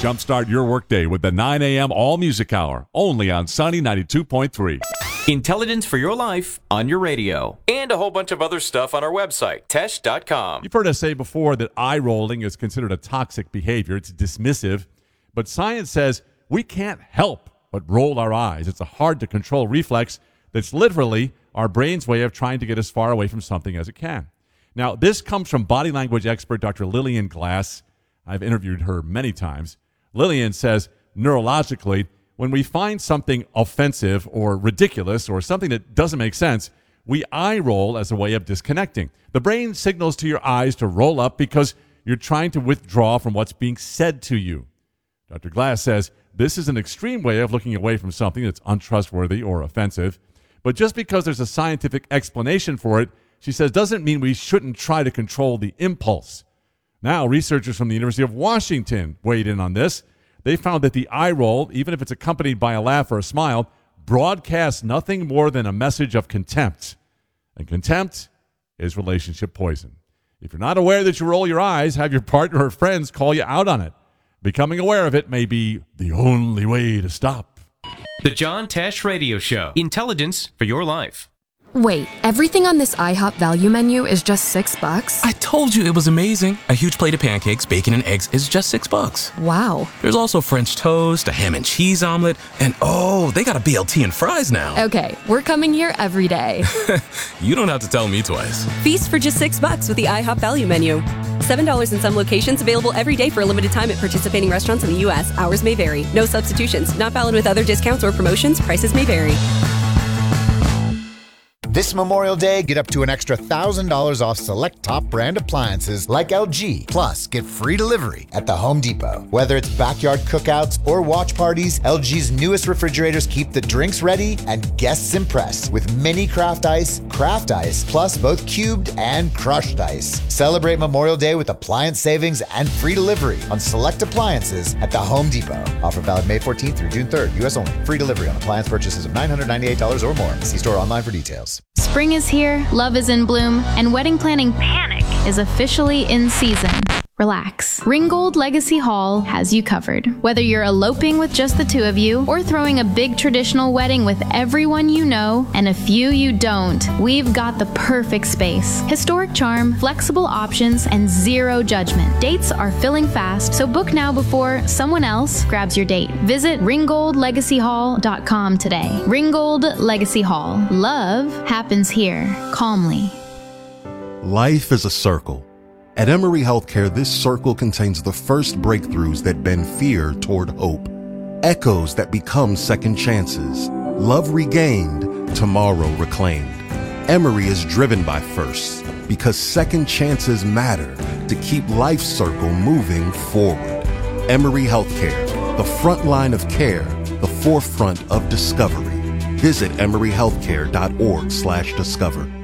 Jumpstart your workday with the 9 a.m. All Music Hour, only on Sunny 92.3. Intelligence for your life on your radio. And a whole bunch of other stuff on our website, tesh.com. You've heard us say before that eye rolling is considered a toxic behavior. It's dismissive. But science says we can't help but roll our eyes. It's a hard-to-control reflex that's literally our brain's way of trying to get as far away from something as it can. Now, this comes from body language expert Dr. Lillian Glass. I've interviewed her many times. Lillian says, neurologically, when we find something offensive or ridiculous or something that doesn't make sense, we eye roll as a way of disconnecting. The brain signals to your eyes to roll up because you're trying to withdraw from what's being said to you. Dr. Glass says this is an extreme way of looking away from something that's untrustworthy or offensive. But just because there's a scientific explanation for it, she says, doesn't mean we shouldn't try to control the impulse. Now, researchers from the University of Washington weighed in on this. They found that the eye roll, even if it's accompanied by a laugh or a smile, broadcasts nothing more than a message of contempt. And contempt is relationship poison. If you're not aware that you roll your eyes, have your partner or friends call you out on it. Becoming aware of it may be the only way to stop. The John Tesh Radio Show. Intelligence for your life. Wait, everything on this IHOP value menu is just $6? I told you it was amazing. A huge plate of pancakes, bacon, and eggs is just $6. Wow. There's also French toast, a ham and cheese omelet, and oh, they got a BLT and fries now. Okay, we're coming here every day. You don't have to tell me twice. Feast for just $6 with the IHOP value menu. $7 in some locations, available every day for a limited time at participating restaurants in the U.S. Hours may vary. No substitutions. Not valid with other discounts or promotions. Prices may vary. This Memorial Day, get up to an extra $1,000 off select top brand appliances like LG. Plus, get free delivery at the Home Depot. Whether it's backyard cookouts or watch parties, LG's newest refrigerators keep the drinks ready and guests impressed with mini craft ice, plus both cubed and crushed ice. Celebrate Memorial Day with appliance savings and free delivery on select appliances at the Home Depot. Offer valid May 14th through June 3rd, U.S. only. Free delivery on appliance purchases of $998 or more. See store online for details. Spring is here, love is in bloom, and wedding planning panic is officially in season. Relax. Ringgold Legacy Hall has you covered. Whether you're eloping with just the two of you or throwing a big traditional wedding with everyone you know and a few you don't, we've got the perfect space. Historic charm, flexible options, and zero judgment. Dates are filling fast, so book now before someone else grabs your date. Visit ringgoldlegacyhall.com today. Ringgold Legacy Hall. Love happens here, calmly. Life is a circle. At Emory Healthcare, this circle contains the first breakthroughs that bend fear toward hope, echoes that become second chances, love regained, tomorrow reclaimed. Emory is driven by firsts because second chances matter to keep life's circle moving forward. Emory Healthcare, the front line of care, the forefront of discovery. Visit emoryhealthcare.org/discover.